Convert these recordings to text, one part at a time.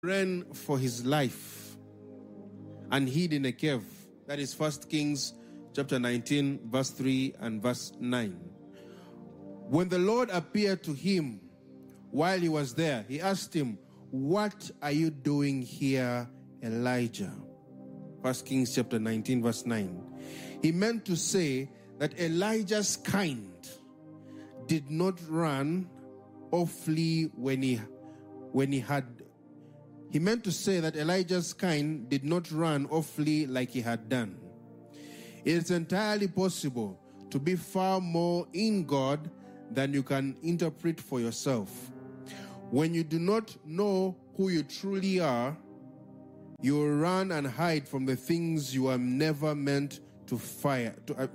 ran for his life and hid in a cave. That is 1 Kings chapter 19, verse 3 and verse 9. When the Lord appeared to him while he was there, he asked him, "What are you doing here, Elijah?" 1 Kings chapter 19, verse 9. He meant to say that Elijah's kind did not run or flee He meant to say that Elijah's kind did not run or flee like he had done. It is entirely possible to be far more in God than you can interpret for yourself. When you do not know who you truly are, you will run and hide from the things you are never meant to fear,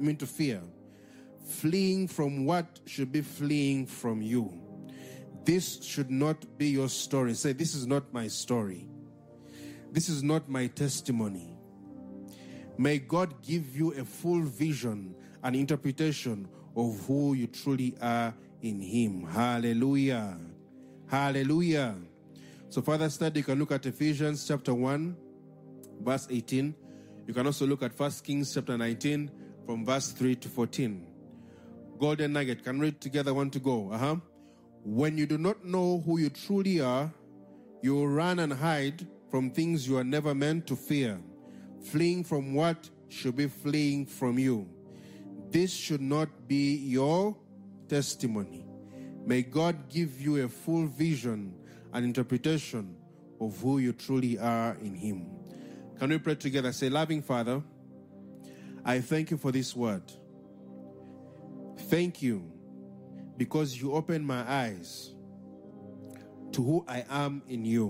fleeing from what should be fleeing from you. This should not be your story. Say, this is not my story. This is not my testimony. May God give you a full vision and interpretation of who you truly are in Him. Hallelujah. Hallelujah. So further study, you can look at Ephesians chapter 1, verse 18. You can also look at 1 Kings chapter 19 from verse 3 to 14. Golden nugget. Can we read together? Want to go? When you do not know who you truly are, you will run and hide from things you are never meant to fear, fleeing from what should be fleeing from you. This should not be your testimony. May God give you a full vision and interpretation of who you truly are in Him. Can we pray together? Say, loving Father, I thank you for this word. Thank you because you opened my eyes to who I am in you.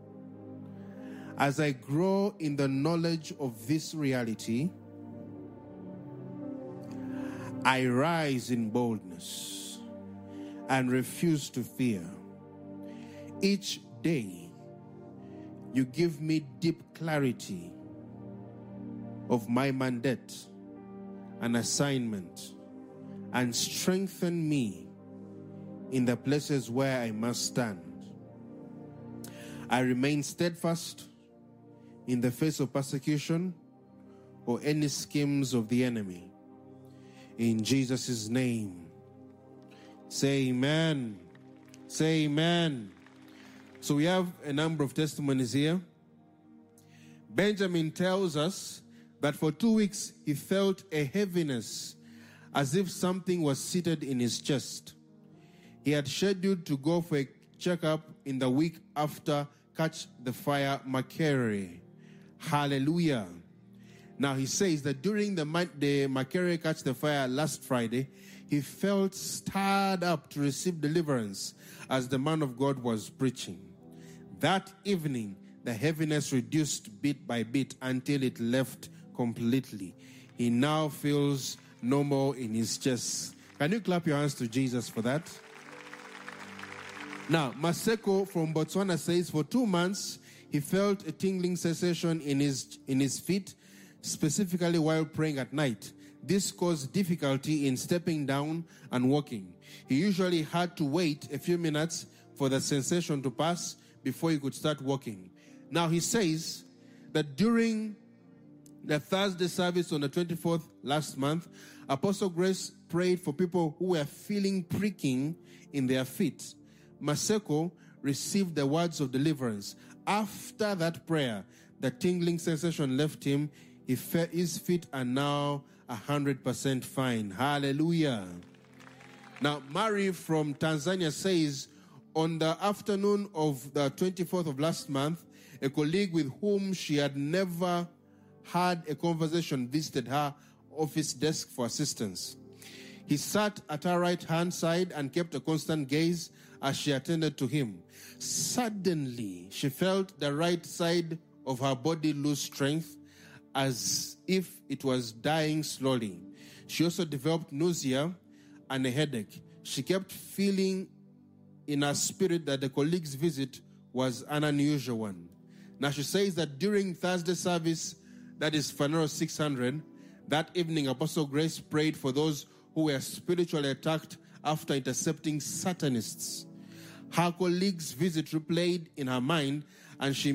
As I grow in the knowledge of this reality, I rise in boldness and refuse to fear. Each day, you give me deep clarity of my mandate and assignment and strengthen me in the places where I must stand. I remain steadfast in the face of persecution or any schemes of the enemy. In Jesus' name, say amen. Say amen. So we have a number of testimonies here. Benjamin tells us that for 2 weeks he felt a heaviness as if something was seated in his chest. He had scheduled to go for a checkup in the week after Catch the Fire Makerere. Hallelujah. Now he says that during the Makerere Catch the Fire last Friday, he felt stirred up to receive deliverance as the man of God was preaching. That evening, the heaviness reduced bit by bit until it left completely. He now feels no more in his chest. Can you clap your hands to Jesus for that? Now, Maseko from Botswana says for 2 months, he felt a tingling sensation in his feet, specifically while praying at night. This caused difficulty in stepping down and walking. He usually had to wait a few minutes for the sensation to pass before he could start walking. Now, he says that during the Thursday service on the 24th last month, Apostle Grace prayed for people who were feeling pricking in their feet. Maseko received the words of deliverance. After that prayer, the tingling sensation left him. His feet are now 100% fine. Hallelujah. Now, Mary from Tanzania says, on the afternoon of the 24th of last month, a colleague with whom she had never had a conversation visited her office desk for assistance. He sat at her right-hand side and kept a constant gaze as she attended to him. Suddenly, she felt the right side of her body lose strength as if it was dying slowly. She also developed nausea and a headache. She kept feeling in her spirit that the colleague's visit was an unusual one. Now she says that during Thursday service, that is Phaneroo 600, that evening Apostle Grace prayed for those who were spiritually attacked after intercepting Satanists. Her colleague's visit replayed in her mind and she